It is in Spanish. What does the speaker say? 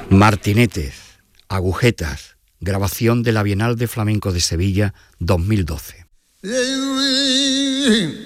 Martinetes, agujetas, grabación de la Bienal de Flamenco de Sevilla 2012.